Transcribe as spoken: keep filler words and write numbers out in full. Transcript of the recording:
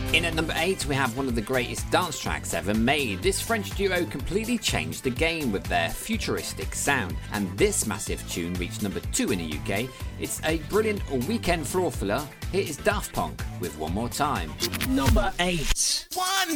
In at number eight, we have one of the greatest dance tracks ever made. This French duo completely changed the game with their futuristic sound, and this massive tune reached number two in the U K. It's a brilliant weekend floor filler. Here is Daft Punk with One More Time. Number eight. One